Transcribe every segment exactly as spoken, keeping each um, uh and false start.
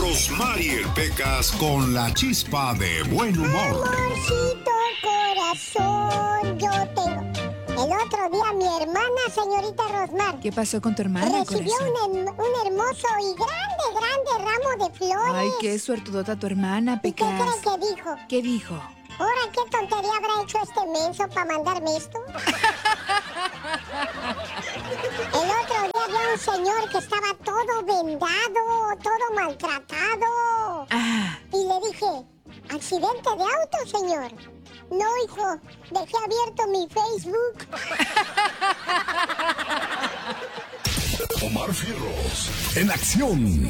Rosmarie Pecas con la chispa de buen humor. Amorcito corazón, yo tengo. El otro día mi hermana, señorita Rosmar. ¿Qué pasó con tu hermana, Recibió un, un hermoso y grande, grande ramo de flores. Ay, qué suertudota tu hermana, Pecas. ¿Y qué cree que dijo? ¿Qué dijo? Ahora, ¿qué tontería habrá hecho este menso para mandarme esto? El otro día había un señor que estaba todo vendado, todo maltratado. Ah. Y le dije, ¿accidente de auto, señor? No, hijo, dejé abierto mi Facebook. Omar Fierros, en acción.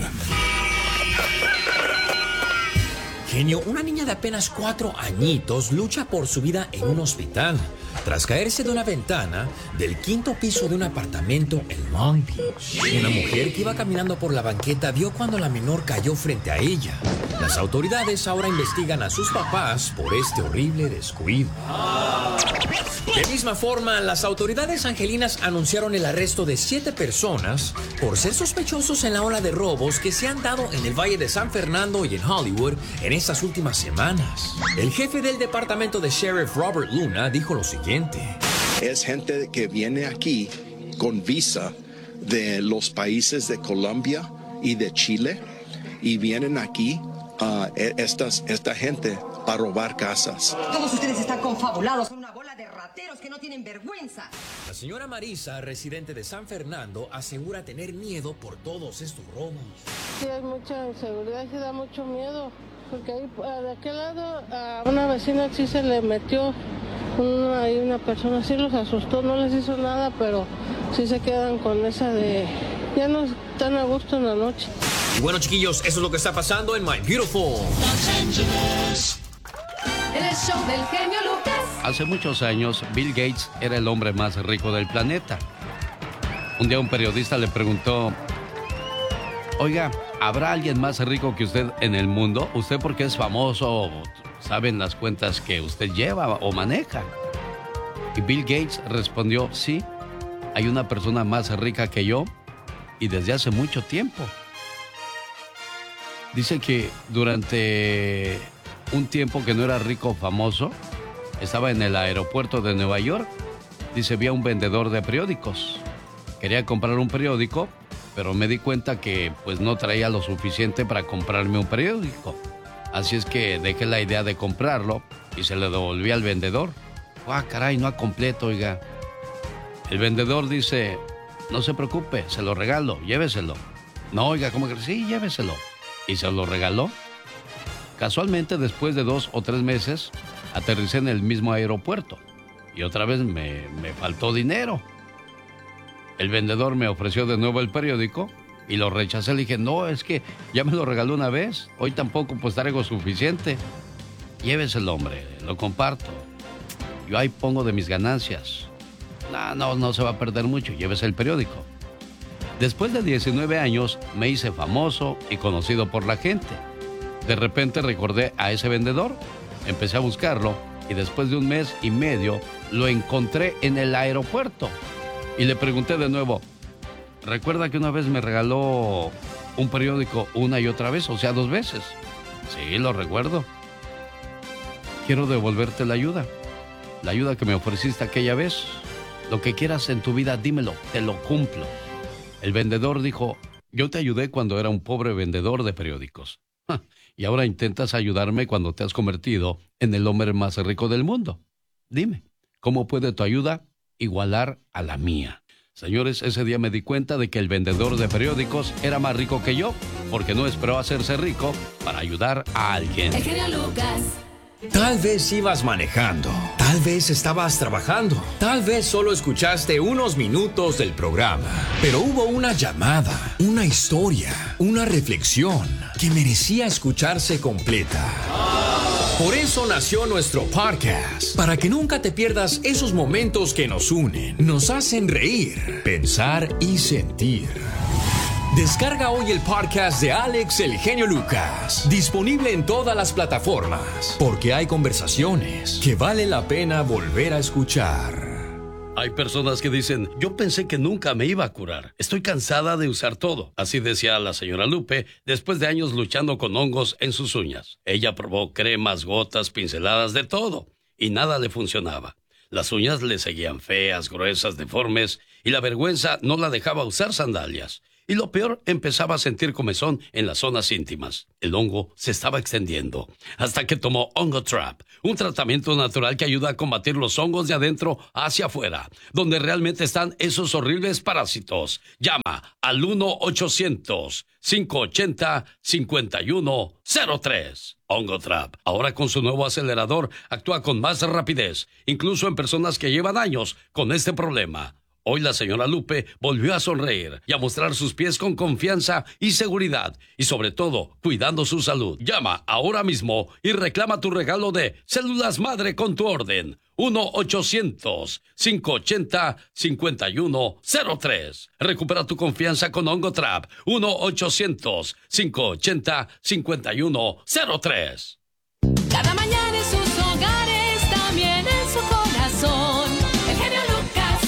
Genio, una niña de apenas cuatro añitos lucha por su vida en un hospital tras caerse de una ventana del quinto piso de un apartamento en Long Beach. Una mujer que iba caminando por la banqueta vio cuando la menor cayó frente a ella. Las autoridades ahora investigan a sus papás por este horrible descuido. De misma forma, las autoridades angelinas anunciaron el arresto de siete personas por ser sospechosos en la ola de robos que se han dado en el Valle de San Fernando y en Hollywood en estas últimas semanas. El jefe del departamento de sheriff, Robert Luna, dijo lo siguiente. Es gente que viene aquí con visa de los países de Colombia y de Chile y vienen aquí uh, estas, esta gente a robar casas. Todos ustedes están confabulados, son una bola de rateros que no tienen vergüenza. La señora Marisa, residente de San Fernando, asegura tener miedo por todos estos robos. Sí, hay mucha inseguridad, sí da mucho miedo, porque ahí de aquel lado a una vecina sí se le metió una, ahí una persona, sí los asustó, no les hizo nada, pero sí se quedan con esa de ya no están a gusto en la noche. Y bueno, chiquillos, eso es lo que está pasando en My Beautiful Los Angeles. En el show del genio Lucas. Hace muchos años, Bill Gates era el hombre más rico del planeta. Un día un periodista le preguntó, oiga, ¿habrá alguien más rico que usted en el mundo? Usted porque es famoso, saben las cuentas que usted lleva o maneja. Y Bill Gates respondió, sí, hay una persona más rica que yo y desde hace mucho tiempo. Dice que durante un tiempo que no era rico o famoso, estaba en el aeropuerto de Nueva York. Dice, vi a un vendedor de periódicos. Quería comprar un periódico, pero me di cuenta que pues no traía lo suficiente para comprarme un periódico. Así es que dejé la idea de comprarlo y se lo devolví al vendedor. Ah, caray, no a completo, oiga. El vendedor dice, no se preocupe, se lo regalo, lléveselo. No, oiga, ¿cómo que? Sí, lléveselo. Y se lo regaló. Casualmente, después de dos o tres meses, aterricé en el mismo aeropuerto. Y otra vez me, me faltó dinero. El vendedor me ofreció de nuevo el periódico y lo rechacé. Le dije, no, es que ya me lo regaló una vez. Hoy tampoco pues traigo suficiente. Lléveselo, hombre, lo comparto. Yo ahí pongo de mis ganancias. No, no, no se va a perder mucho. Llévese el periódico. Después de diecinueve años me hice famoso y conocido por la gente. De repente recordé a ese vendedor, empecé a buscarlo y después de un mes y medio lo encontré en el aeropuerto. Y le pregunté de nuevo, ¿recuerda que una vez me regaló un periódico una y otra vez? O sea, dos veces. Sí, lo recuerdo. Quiero devolverte la ayuda. La ayuda que me ofreciste aquella vez. Lo que quieras en tu vida, dímelo, te lo cumplo. El vendedor dijo, yo te ayudé cuando era un pobre vendedor de periódicos. Y ahora intentas ayudarme cuando te has convertido en el hombre más rico del mundo. Dime, ¿cómo puede tu ayuda igualar a la mía? Señores, ese día me di cuenta de que el vendedor de periódicos era más rico que yo, porque no esperó hacerse rico para ayudar a alguien. El genio Lucas. Tal vez ibas manejando, tal vez estabas trabajando, tal vez solo escuchaste unos minutos del programa, pero hubo una llamada, una historia, una reflexión que merecía escucharse completa. Por eso nació nuestro podcast, para que nunca te pierdas esos momentos que nos unen, nos hacen reír, pensar y sentir. Descarga hoy el podcast de Alex El Genio Lucas, disponible en todas las plataformas, porque hay conversaciones que vale la pena volver a escuchar. Hay personas que dicen, yo pensé que nunca me iba a curar. Estoy cansada de usar todo. Así decía la señora Lupe después de años luchando con hongos en sus uñas. Ella probó cremas, gotas, pinceladas, de todo. Y nada le funcionaba. Las uñas le seguían feas, gruesas, deformes. Y la vergüenza no la dejaba usar sandalias. Y lo peor, empezaba a sentir comezón en las zonas íntimas. El hongo se estaba extendiendo, hasta que tomó Ongotrap, un tratamiento natural que ayuda a combatir los hongos de adentro hacia afuera, donde realmente están esos horribles parásitos. Llama al uno ochocientos, cinco ochenta, cincuenta y uno cero tres. Ongotrap, ahora con su nuevo acelerador, actúa con más rapidez, incluso en personas que llevan años con este problema. Hoy la señora Lupe volvió a sonreír y a mostrar sus pies con confianza y seguridad, y sobre todo, cuidando su salud. Llama ahora mismo y reclama tu regalo de Células Madre con tu orden. uno ochocientos, cinco ochenta, cincuenta y uno cero tres. Recupera tu confianza con Ongotrap. uno ochocientos, cinco ochenta, cincuenta y uno cero tres. Cada mañana en sus hogares, también en su corazón. El genio Lucas.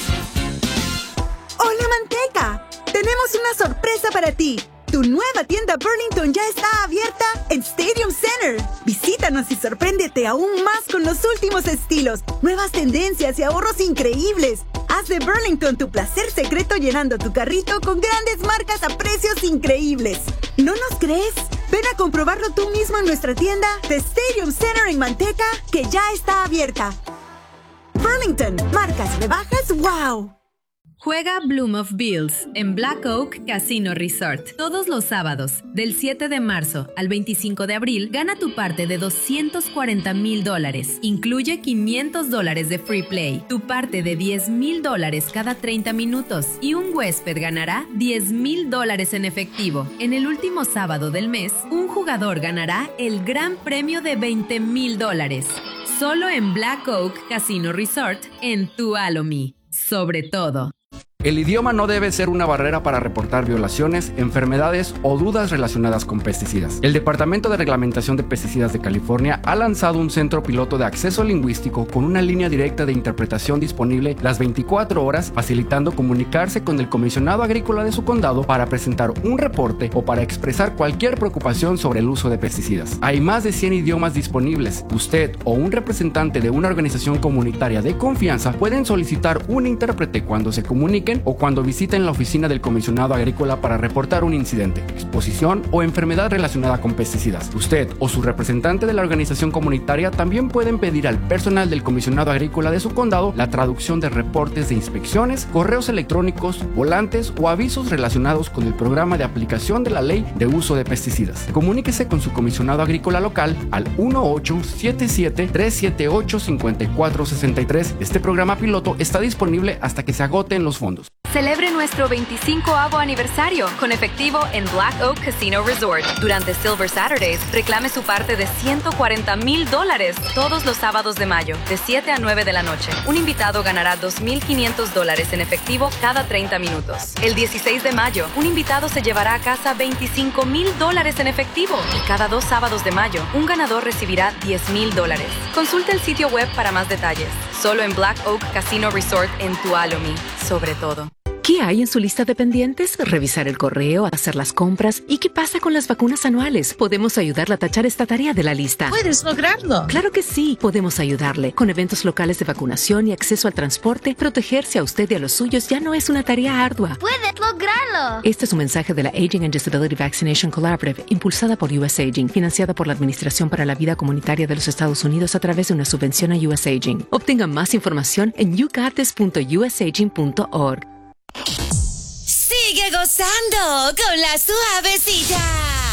¡Hola, Manteca! Tenemos una sorpresa para ti. Tu nueva tienda Burlington ya está abierta en Stadium Center. Visítanos y sorpréndete aún más con los últimos estilos, nuevas tendencias y ahorros increíbles. Haz de Burlington tu placer secreto llenando tu carrito con grandes marcas a precios increíbles. ¿No nos crees? Ven a comprobarlo tú mismo en nuestra tienda de Stadium Center en Manteca, que ya está abierta. Burlington, marcas rebajas, wow. Juega Bloom of Bills en Black Oak Casino Resort. Todos los sábados, del siete de marzo al veinticinco de abril, gana tu parte de doscientos cuarenta mil dólares. Incluye quinientos dólares de free play, tu parte de diez mil dólares cada treinta minutos y un huésped ganará diez mil dólares en efectivo. En el último sábado del mes, un jugador ganará el gran premio de veinte mil dólares. Solo en Black Oak Casino Resort en Tuolumne. Sobre todo. El idioma no debe ser una barrera para reportar violaciones, enfermedades o dudas relacionadas con pesticidas. El Departamento de Reglamentación de Pesticidas de California ha lanzado un centro piloto de acceso lingüístico con una línea directa de interpretación disponible las veinticuatro horas, facilitando comunicarse con el comisionado agrícola de su condado para presentar un reporte o para expresar cualquier preocupación sobre el uso de pesticidas. Hay más de cien idiomas disponibles. Usted o un representante de una organización comunitaria de confianza pueden solicitar un intérprete cuando se comuniquen o cuando visiten la oficina del comisionado agrícola para reportar un incidente, exposición o enfermedad relacionada con pesticidas. Usted o su representante de la organización comunitaria también pueden pedir al personal del comisionado agrícola de su condado la traducción de reportes de inspecciones, correos electrónicos, volantes o avisos relacionados con el programa de aplicación de la ley de uso de pesticidas. Comuníquese con su comisionado agrícola local al uno ocho siete siete, tres siete ocho, cinco cuatro seis tres. Este programa piloto está disponible hasta que se agoten los fondos. Celebre nuestro veinticincoavo aniversario con efectivo en Black Oak Casino Resort. Durante Silver Saturdays, reclame su parte de ciento cuarenta mil dólares todos los sábados de mayo, de siete a nueve de la noche. Un invitado ganará dos mil quinientos dólares en efectivo cada treinta minutos. El dieciséis de mayo, un invitado se llevará a casa veinticinco mil dólares en efectivo. Y cada dos sábados de mayo, un ganador recibirá diez mil dólares. Consulta el sitio web para más detalles. Solo en Black Oak Casino Resort en Tuolumne. Sobre todo. ¿Qué hay en su lista de pendientes? Revisar el correo, hacer las compras. ¿Y qué pasa con las vacunas anuales? Podemos ayudarle a tachar esta tarea de la lista. ¿Puedes lograrlo? Claro que sí. Podemos ayudarle. Con eventos locales de vacunación y acceso al transporte, protegerse a usted y a los suyos ya no es una tarea ardua. ¡Puedes lograrlo! Este es un mensaje de la Aging and Disability Vaccination Collaborative, impulsada por U S Aging, financiada por la Administración para la Vida Comunitaria de los Estados Unidos a través de una subvención a U S Aging. Obtenga más información en you got this punto u s aging punto org. Sigue gozando con la suavecita.